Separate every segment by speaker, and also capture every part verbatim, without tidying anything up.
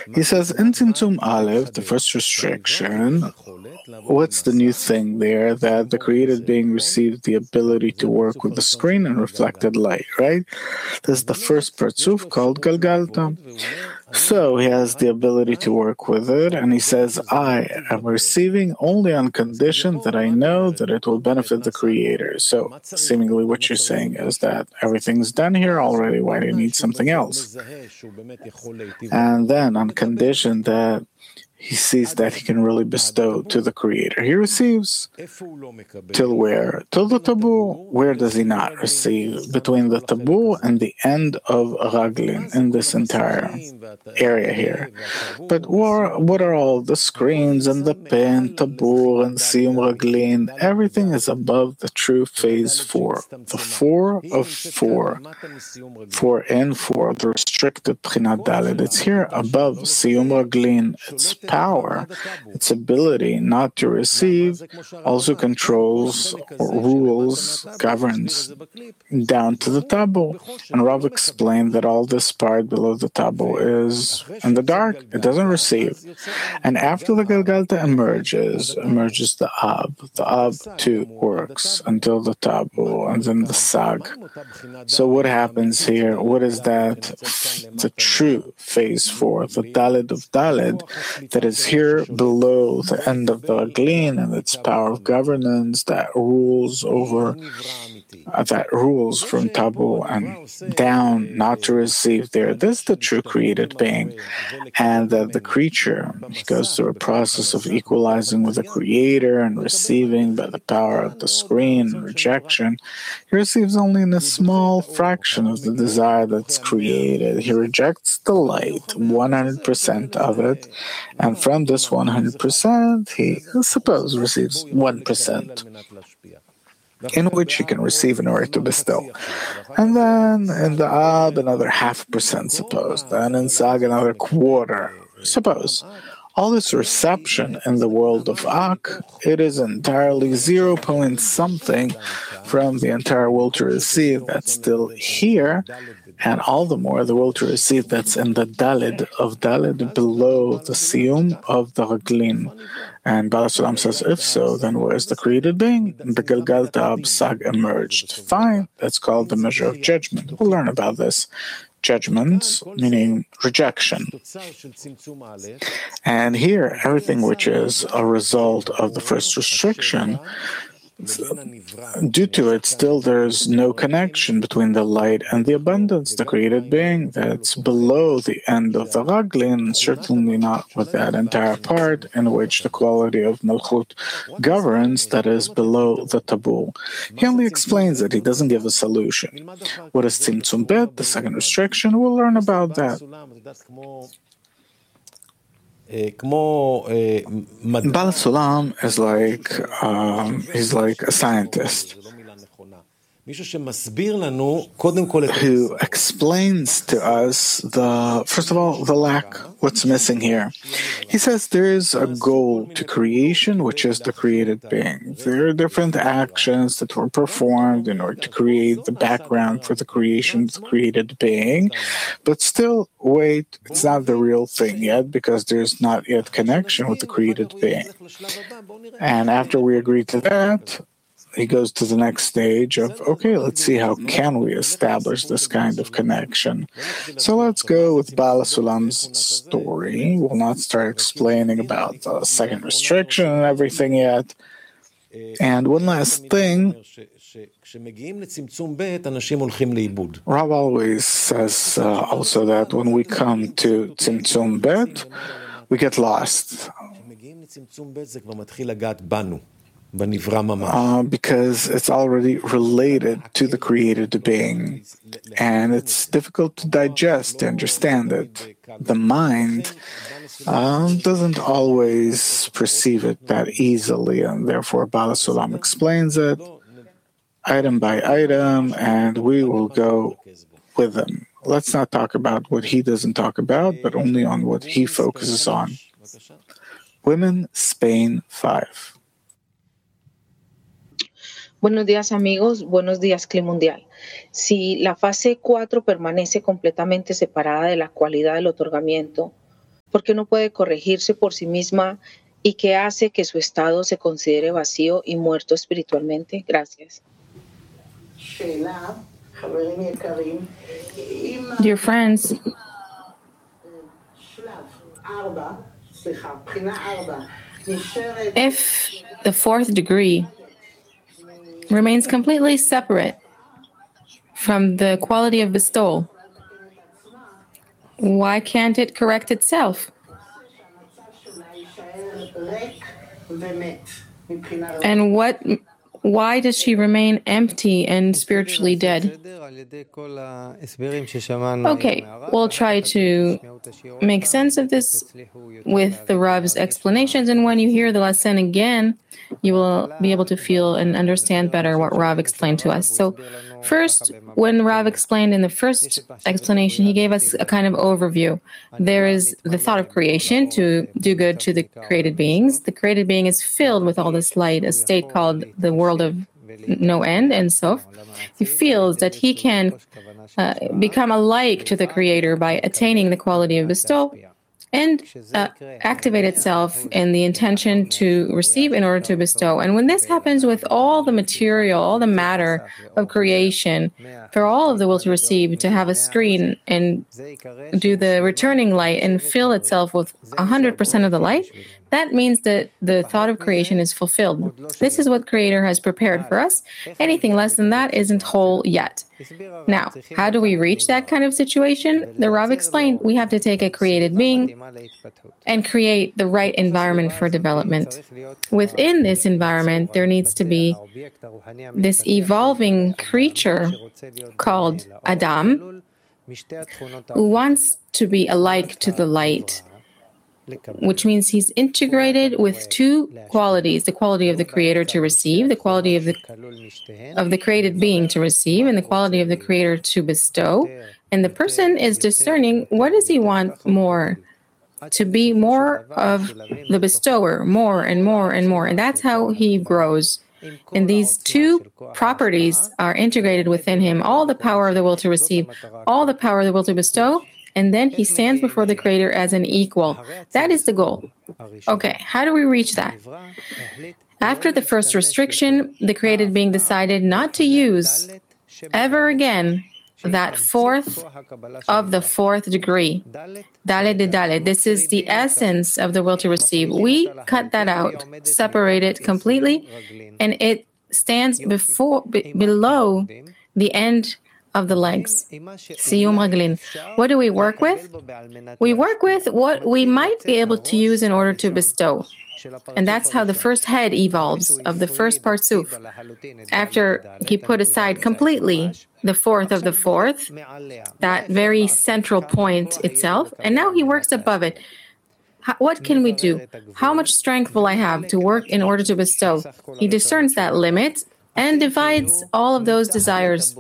Speaker 1: He says, in Tzimtzum Aleph, the first restriction, what's the new thing there? That the created being received the ability to work with the screen and reflected light, right? This is the first Partzuf called Galgalta. So he has the ability to work with it, and he says, I am receiving only on condition that I know that it will benefit the creator. So seemingly what you're saying is that everything's done here already, why do you need something else? And then on condition that he sees that he can really bestow to the creator, he receives. Till where? Till the tabu. Where does he not receive? Between the tabu and the end of Raglin, in this entire area here. But what are all the screens and the pin, tabu and siyum Raglin? Everything is above the true phase four. The four of four. Four in four, the restricted Bchinat Daled. It's here above siyum Raglin. It's power, its ability not to receive, also controls, or rules, governs down to the tabu. And Rav explained that all this part below the tabu is in the dark, it doesn't receive. And after the Galgalta emerges, emerges the Ab. The Ab too works until the tabu, and then the Sag. So what happens here? What is that? The true phase four, the Daled of Daled, that is here below the end of the Raglin and its power of governance that rules over, uh, that rules from tabu and down, not to receive there. This is the true created being. And that the creature, he goes through a process of equalizing with the creator and receiving by the power of the screen and rejection. He receives only in a small fraction of the desire that's created. He rejects the light, one hundred percent of it, and from this one hundred percent, he, suppose, receives one percent, in which he can receive in order to bestow. And then in the Ab, another half percent, suppose. Then in Sag, another quarter, suppose. All this reception in the world of Ak, it is entirely zero point something from the entire will to receive that's still here, and all the more the will to receive that's in the Daled of Daled below the Siyum of the Raglin. And Baal HaSulam says, if so, then where is the created being? The Galgalta Ab Sag emerged. Fine, that's called the measure of judgment. We'll learn about this. Judgments, meaning rejection. And here, everything which is a result of the first restriction, due to it, still there's no connection between the light and the abundance, the created being that's below the end of the Raglin, certainly not with that entire part in which the quality of Malchut governs, that is below the tabu. He only explains it, he doesn't give a solution. What is Tzimtzum Bet, the second restriction? We'll learn about that. Baal HaSulam is like, um, he's like a scientist who explains to us the, first of all, the lack, what's missing here. He says there is a goal to creation, which is the created being. There are different actions that were performed in order to create the background for the creation of the created being, but still, wait, it's not the real thing yet, because there's not yet connection with the created being. And after we agree to that, he goes to the next stage of, okay, let's see how can we establish this kind of connection. So let's go with Baal HaSulam's story. We'll not start explaining about the second restriction and everything yet. And one last thing, Rav always says uh, also that when we come to Tzimtzum Bet, we get lost. Uh, because it's already related to the created being, and it's difficult to digest, to understand it. The mind um, doesn't always perceive it that easily, and therefore Baal HaSulam explains it item by item, and we will go with him. Let's not talk about what he doesn't talk about, but only on what he focuses on. Women, Spain, five.
Speaker 2: Buenos días, amigos. Buenos días, Cli Mundial. Si la fase cuatro permanece completamente separada de la cualidad del otorgamiento, ¿Por qué no puede corregirse por sí misma? ¿Y qué hace que su estado se considere vacío y muerto espiritualmente? Gracias.
Speaker 3: Dear friends, if the fourth degree remains completely separate from the quality of bestowal, why can't it correct itself? And what? Why does she remain empty and spiritually dead? Okay, we'll try to make sense of this with the Rav's explanations, and when you hear the lesson again, you will be able to feel and understand better what Rav explained to us. So first, when Rav explained in the first explanation, he gave us a kind of overview. There is the thought of creation to do good to the created beings. The created being is filled with all this light, a state called the world of no end, and so he feels that he can uh, become alike to the Creator by attaining the quality of bestowal and uh, activate itself in the intention to receive in order to bestow. And when this happens with all the material, all the matter of creation, for all of the will to receive, to have a screen and do the returning light and fill itself with one hundred percent of the light, that means that the thought of creation is fulfilled. This is what Creator has prepared for us. Anything less than that isn't whole yet. Now, how do we reach that kind of situation? The Rav explained we have to take a created being and create the right environment for development. Within this environment, there needs to be this evolving creature called Adam, who wants to be alike to the light, which means he's integrated with two qualities: the quality of the Creator to receive, the quality of the of the created being to receive, and the quality of the Creator to bestow. And the person is discerning, what does he want more? To be more of the bestower, more and more and more. And that's how he grows. And these two properties are integrated within him: all the power of the will to receive, all the power of the will to bestow. And then he stands before the Creator as an equal. That is the goal. Okay, how do we reach that? After the first restriction, the created being decided not to use ever again that fourth of the fourth degree. Dalet de Dalet. This is the essence of the will to receive. We cut that out, separate it completely, and it stands before, b- below the end of the legs. Siyum Raglin. What do we work with? We work with what we might be able to use in order to bestow. And that's how the first head evolves of the first parsuf. After he put aside completely the fourth of the fourth, that very central point itself, and now he works above it. How, what can we do? How much strength will I have to work in order to bestow? He discerns that limit and divides all of those desires.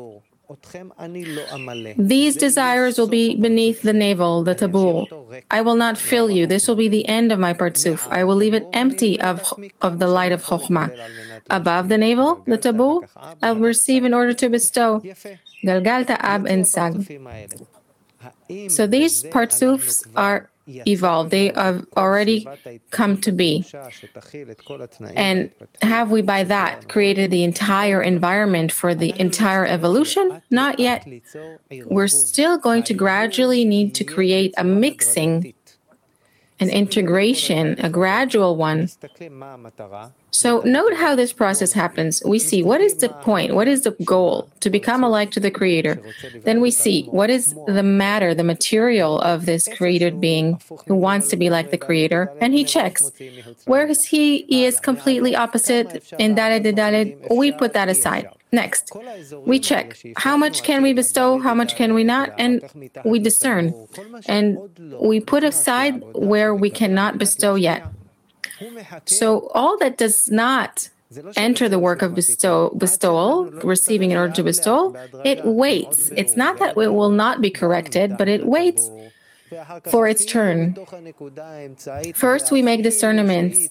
Speaker 3: These desires will be beneath the navel, the tabur. I will not fill you. This will be the end of my partsuf. I will leave it empty of, of the light of chokhmah. Above the navel, the tabur, I will receive in order to bestow. Galgalta ab and sag. So these partsufs are evolved. They have already come to be. And have we by that created the entire environment for the entire evolution? Not yet. We're still going to gradually need to create a mixing, an integration, a gradual one. So note how this process happens. We see what is the point, what is the goal? To become alike to the Creator. Then we see what is the matter, the material of this created being who wants to be like the Creator, and he checks. Where is he? He is completely opposite in Dalet de Dalet. We put that aside. Next, we check how much can we bestow, how much can we not, and we discern. And we put aside where we cannot bestow yet. So all that does not enter the work of bestow, bestowal, receiving in order to bestow, it waits. It's not that it will not be corrected, but it waits for its turn. First, we make discernments.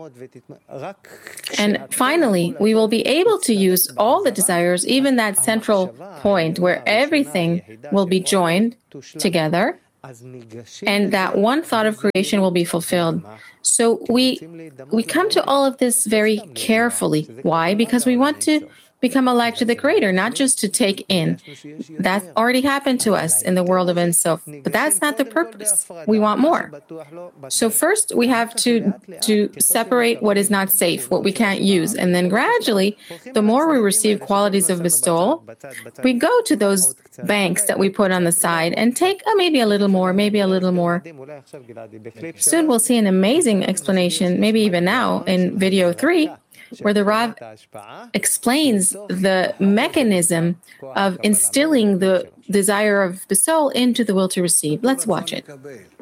Speaker 3: And finally, we will be able to use all the desires, even that central point where everything will be joined together. and that one thought of creation will be fulfilled. So we we come to all of this very carefully. Why? Because we want to become alike to the Creator, not just to take in. That already happened to us in the world of Ein Sof, but that's not the purpose. We want more. So first, we have to to separate what is not safe, what we can't use, and then gradually, the more we receive qualities of bestowal, we go to those banks that we put on the side and take uh, maybe a little more, maybe a little more. Soon we'll see an amazing explanation, maybe even now in video three, where the Rav explains the mechanism of instilling the desire of the soul into the will to receive. Let's watch it.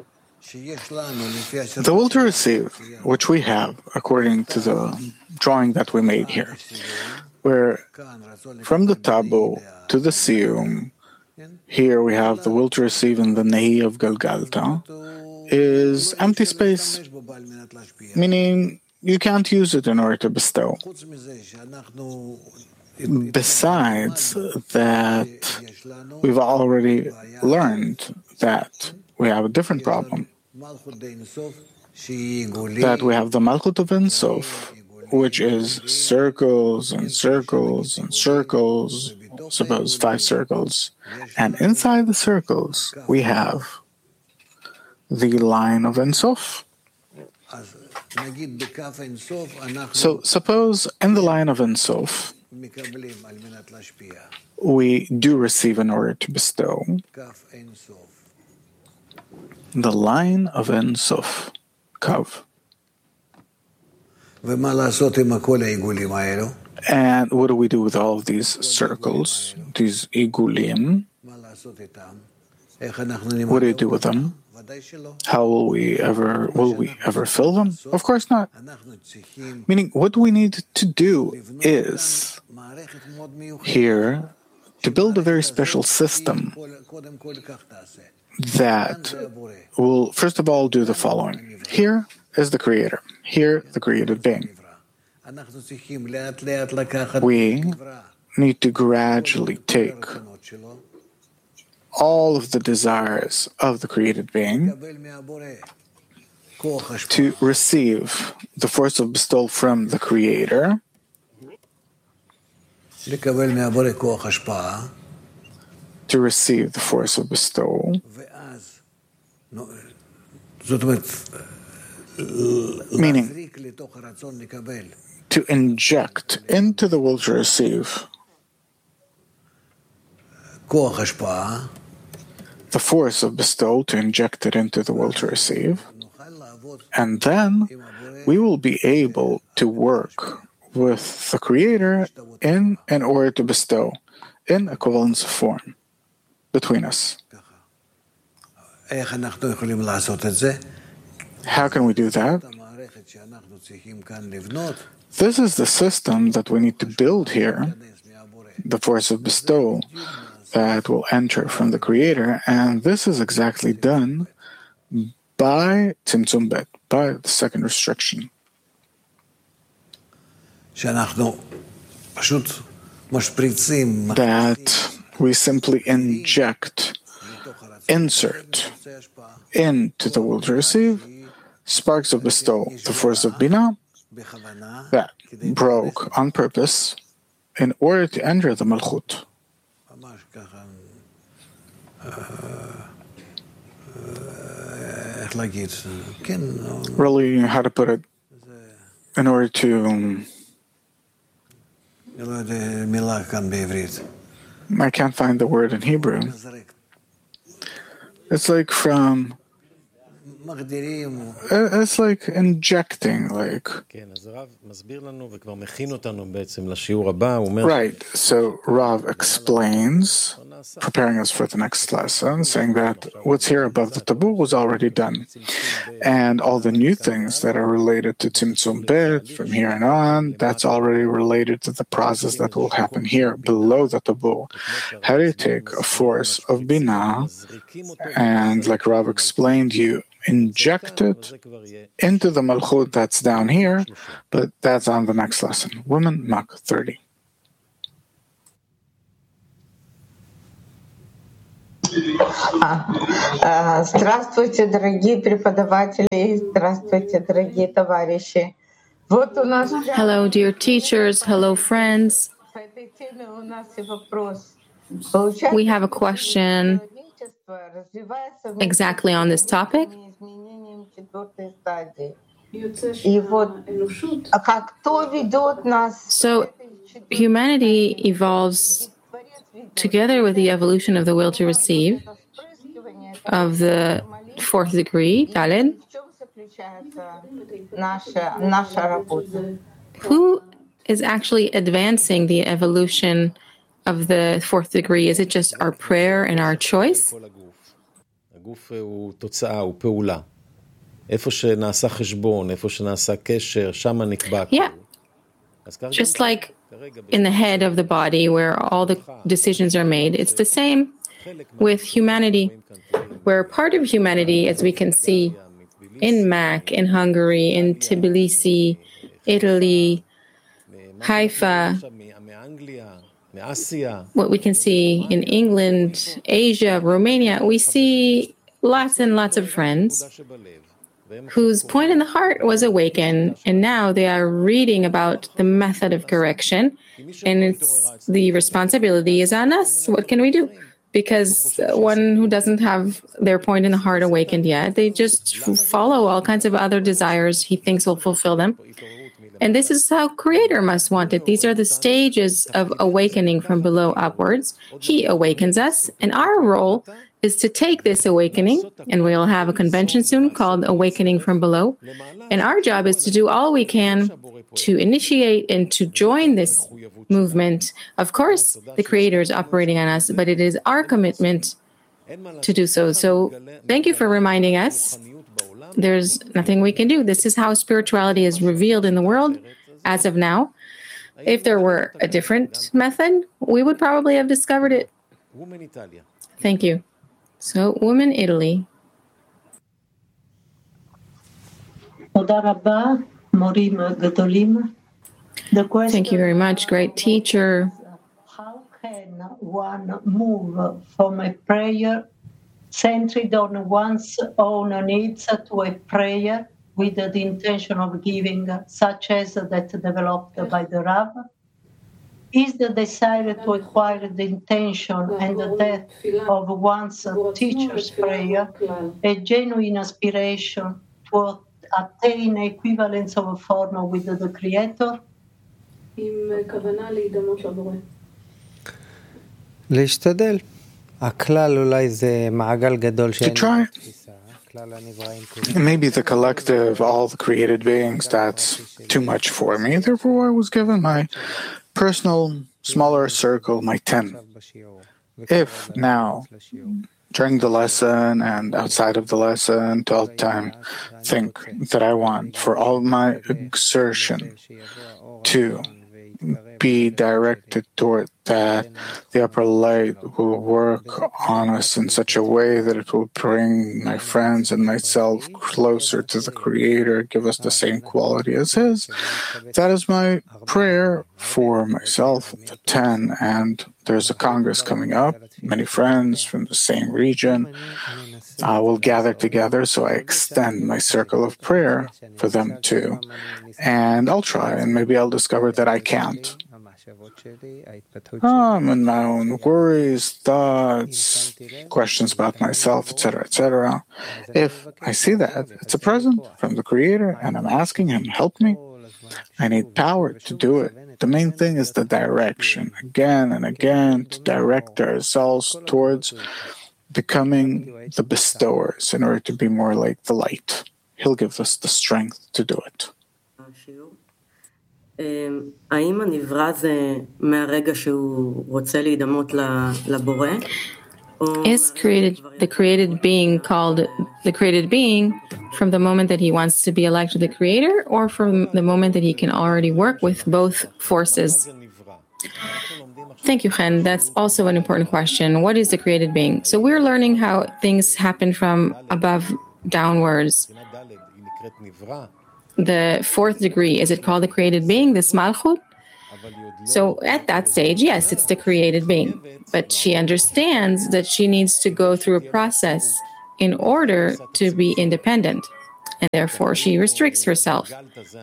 Speaker 1: The will to receive, which we have according to the drawing that we made here, where from the tabu to the siyum, here we have the will to receive in the Nahi of Galgalta, is empty space, meaning you can't use it in order to bestow. Besides that, we've already learned that we have a different problem. That we have the Malchut of Ein Sof, which is circles and circles and circles, suppose five circles. And inside the circles, we have the line of Ein Sof. So suppose in the line of Ein Sof, we do receive in order to bestow. The line of Ein Sof, Kav. And what do we do with all of these circles, these igulim? What do you do with them? How will we ever, will we ever fill them? Of course not. Meaning, what we need to do is, here, to build a very special system that will, first of all, do the following. Here is the Creator. Here, the created being. We need to gradually take all of the desires of the created being to receive the force of bestowal from the Creator, to receive the force of bestowal, meaning to inject into the will to receive the force of bestowal, to inject it into the will to receive, and then we will be able to work with the Creator in in order to bestow in equivalence of form between us. How can we do that? This is the system that we need to build here, the force of bestowal that will enter from the Creator, and this is exactly done by Tzimtzum Bet, by the second restriction. That we simply inject, insert into the will to receive sparks of bestowal, the force of Binah, that broke on purpose in order to enter the Malchut. Really, how to put it, in order to... Um, I can't find the word in Hebrew. It's like from... It's like injecting, like... Right, so Rav explains, preparing us for the next lesson, saying that what's here above the tabu was already done. And all the new things that are related to Tzimtzum Bet from here and on, that's already related to the process that will happen here below the tabu. How do you take a force of Binah, and like Rav explained, you inject it into the Malchut that's down here, but that's on the next lesson. Women, Mach thirty.
Speaker 4: Здравствуйте, дорогие преподаватели, здравствуйте, дорогие товарищи. Вот у нас
Speaker 3: Hello, dear teachers. Hello, friends.
Speaker 4: по этой теме у нас и вопрос.
Speaker 3: We have a question exactly on this topic.
Speaker 4: Изменением четвертой стадии. И вот, а как кто ведет нас?
Speaker 3: So, humanity evolves together with the evolution of the will to receive of the fourth degree, Daled.
Speaker 4: В чем заключается наша наша работа?
Speaker 3: Who is actually advancing the evolution of the fourth degree? Is it just our prayer and our choice?
Speaker 5: הגוף הוא תוצאה, הוא פעולה. איפה שנעשה חשבון, איפה שנעשה קשר, שם נקבע.
Speaker 3: Yeah. Just like in the head of the body where all the decisions are made, it's the same with humanity, where part of humanity, as we can see in Mac, in Hungary, in Tbilisi, Italy, Haifa, what we can see in England, Asia, Romania, we see lots and lots of friends whose point in the heart was awakened, and now they are reading about the method of correction, and it's the responsibility is on us. What can we do? Because one who doesn't have their point in the heart awakened yet, they just follow all kinds of other desires he thinks will fulfill them. And this is how Creator must want it. These are the stages of awakening from below upwards. He awakens us, and our role is to take this awakening, and we'll have a convention soon called Awakening from Below. And our job is to do all we can to initiate and to join this movement. Of course, the Creator is operating on us, but it is our commitment to do so. So thank you for reminding us. There's nothing we can do. This is how spirituality is revealed in the world as of now. If there were a different method, we would probably have discovered it. Thank you. So, Women Italy. Thank you very much, great teacher.
Speaker 4: How can one move from a prayer centered on one's own needs to a prayer with the intention of giving, such as that developed by the Rav? Is the desire to acquire the intention and the depth of one's teacher's prayer a genuine aspiration to attain equivalence of form with the Creator?
Speaker 6: להשתדל. הכלל אולי זה מעגל גדול
Speaker 1: To try. Maybe the collective, all the created beings, that's too much for me. Therefore, I was given my personal, smaller circle, my ten. If now, during the lesson and outside of the lesson, to all the time, think that I want for all my exertion to be directed toward that, the upper light will work on us in such a way that it will bring my friends and myself closer to the Creator, give us the same quality as His. That is my prayer for myself, the ten, and there's a Congress coming up. Many friends from the same region uh, will gather together, so I extend my circle of prayer for them too. And I'll try, and maybe I'll discover that I can't. Oh, I'm in my own worries, thoughts, questions about myself, et cetera, et cetera. If I see that it's a present from the Creator and I'm asking Him, help me, I need power to do it. The main thing is the direction, again and again, to direct ourselves towards becoming the bestowers in order to be more like the light. He'll give us the strength to do it.
Speaker 7: האם הנברא זה מהרגע שהוא רוצה להידמות לבורא?
Speaker 3: Is created the created being called the created being from the moment that he wants to be alike to the Creator, or from the moment that he can already work with both forces? Thank you, Chen. That's also an important question. What is the created being? So we're learning how things happen from above downwards. The fourth degree, is it called the created being, this Malchut? So at that stage, yes, it's the created being. But she understands that she needs to go through a process in order to be independent. And therefore, she restricts herself.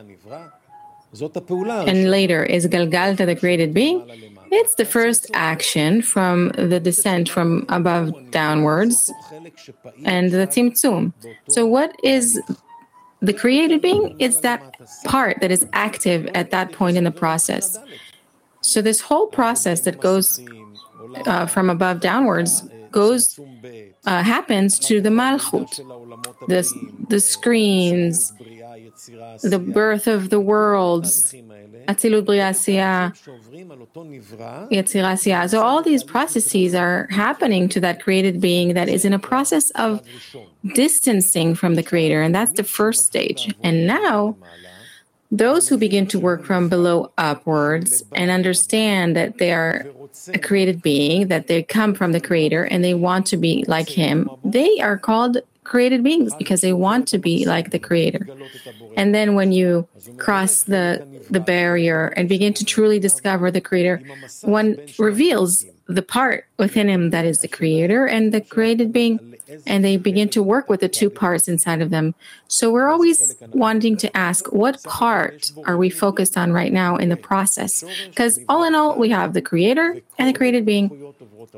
Speaker 3: And later, is Galgalta the created being? It's the first action from the descent from above downwards and the Tzimtzum. So what is the created being? It's that part that is active at that point in the process. So this whole process that goes uh, from above downwards goes uh, happens to the Malchut, the, the screens, the birth of the worlds, Atzilut Bria Asiya, Yetzira Asiya. So all these processes are happening to that created being that is in a process of distancing from the creator, and that's the first stage. And now, those who begin to work from below upwards and understand that they are a created being, that they come from the creator and they want to be like him, they are called created beings because they want to be like the creator. And then when you cross the, the barrier and begin to truly discover the creator, one reveals the part within him that is the creator and the created being, and they begin to work with the two parts inside of them. So we're always wanting to ask, what part are we focused on right now in the process? Because all in all, we have the creator and the created being.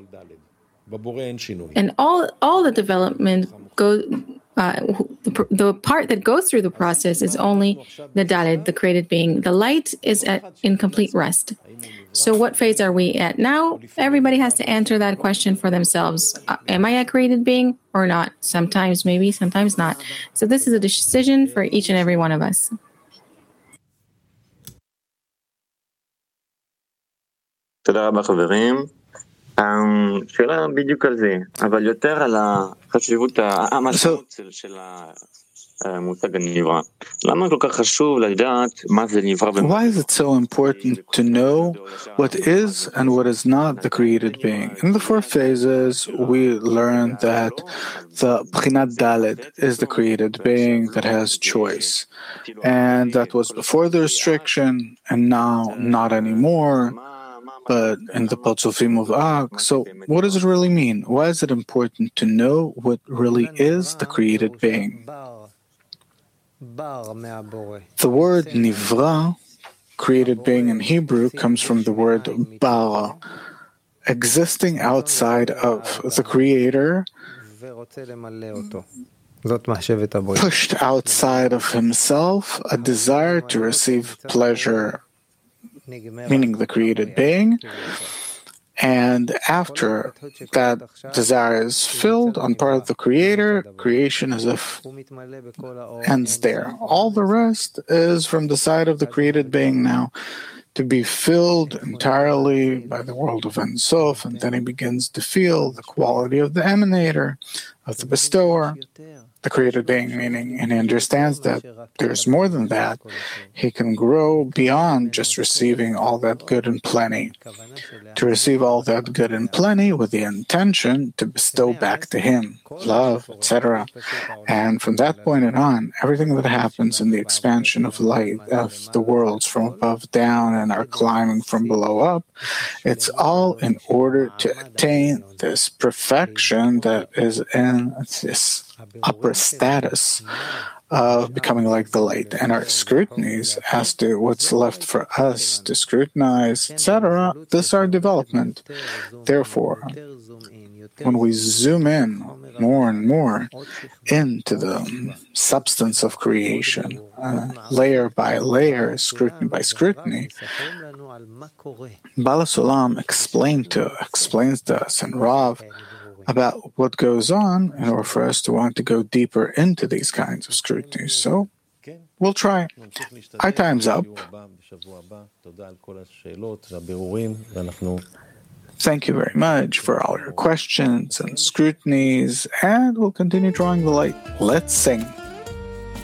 Speaker 3: And all all the development goes, uh, the, the part that goes through the process is only the Daled, the created being. The light is at in complete rest. So what phase are we at now? Everybody has to answer that question for themselves. Uh, am I a created being or not? Sometimes maybe, sometimes not. So this is a decision for each and every one of us.
Speaker 8: תודה רבה חברים. שאלה בדיוק על זה, אבל יותר על החשיבות, המשמעות של המושג הנברא. למה כל כך חשוב לדעת מה זה נברא?
Speaker 1: Why is it so important to know what is and what is not the created being? In the four phases, we learned that the Bchinat Dalet is the created being that has choice. And that was before the restriction, and now not anymore. But in the Partzufim of Ak, so what does it really mean? Why is it important to know what really is the created being? The word Nivra, created being in Hebrew, comes from the word bara, existing outside of the creator, pushed outside of himself, a desire to receive pleasure, meaning the created being, and after that desire is filled on part of the creator, creation as if ends there. All the rest is from the side of the created being now, to be filled entirely by the world of Ein Sof, and then he begins to feel the quality of the emanator, of the bestower, the created being, meaning, and he understands that there's more than that. He can grow beyond just receiving all that good and plenty, to receive all that good and plenty with the intention to bestow back to him love, et cetera. And from that point on, everything that happens in the expansion of light, of the worlds from above down and our climbing from below up, it's all in order to attain this perfection that is in this upper status of becoming like the light. And our scrutinies as to what's left for us to scrutinize, et cetera, this is our development. Therefore, when we zoom in more and more into the substance of creation, uh, layer by layer, scrutiny by scrutiny, Baal HaSulam explained to, explains to us and Rav about what goes on in order for us to want to go deeper into these kinds of scrutiny. So we'll try. Our time's up. Thank you very much for all your questions and scrutinies, and we'll continue drawing the light. Let's sing.